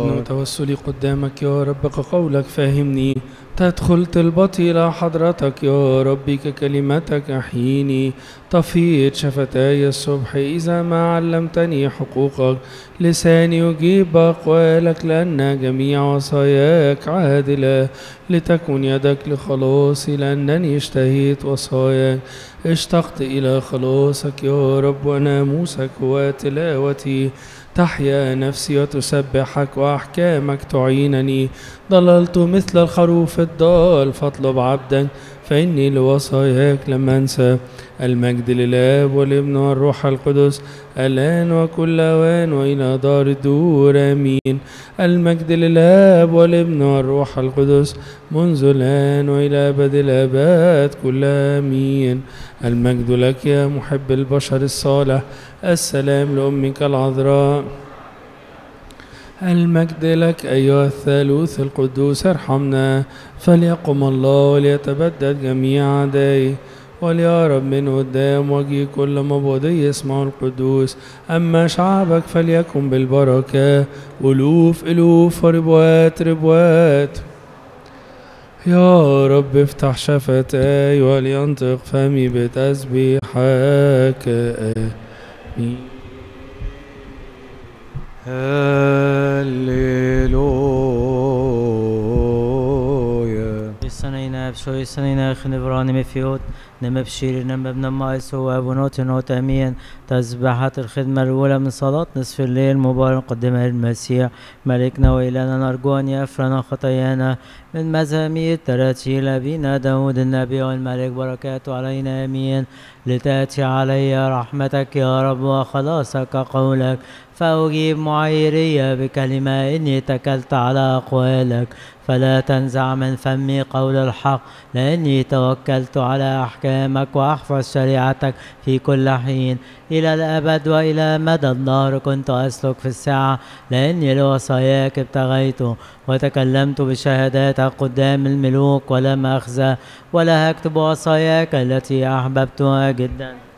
أدنو توسلي قدامك يا رب كقولك فهمني، تدخل طلبتي إلى حضرتك يا ربي ككلمتك أحييني. طفيت شفتاي الصبح إذا ما علمتني حقوقك، لساني يجيب أقوالك لأن جميع وصاياك عادلة. لتكن يدك لخلاصي لأنني اشتهيت وصاياك، اشتقت إلى خلاصك يا رب وناموسك وتلاوتي. تحيا نفسي وتسبحك وأحكامك تعينني. ضللت مثل الخروف الضال فاطلب عبدا، فإني لوصاياك لم أنسى. المجد للآب والابن والروح القدس الآن وكل أوان وإلى دار الدور آمين. المجد للآب والابن والروح القدس منذ الآن وإلى أبد الآباد كل آمين. المجد لك يا محب البشر الصالح، السلام لأمك العذراء. المجد لك أيها الثالوث القدوس ارحمنا. فليقم الله وليتبدد جميع أعدائه، وليهرب من قدام وجه كل مبغضي اسمه القدوس. أما شعبك فليكن بالبركة، ألوف ألوف وربوات ربوات. يا رب افتح شفتاي ولينطق فمي بتسبيحك آمين. هللويا. Sanina بشوي سنينا خنبراني مفيوت نم بشير نم بنما يسوع ابونوت نوت امين. تسبحت الخدمة الأولى من صلاة نصف الليل مبارك قدمها المسيح ملكنا وإلهنا، نرجو أن يغفر خطايانا من مزامير تراتيل أبينا داود النبي والملك، بركاته علينا آمين. لتأتي علي رحمتك يا رب وخلاصك قولك، فأجيب معيرية بكلمة إني تكلت على أقوالك. فلا تنزع من فمي قول الحق، لأني توكلت على أحكامك وأحفظ شريعتك في كل حين. إلى الأبد وإلى مدى الدهر كنت أسلك في الساعة، لأني لوصاياك ابتغيت وتكلمت بشهاداتك قدام الملوك ولم أخزى، ولا هكتب وصاياك التي أحببتها جدا.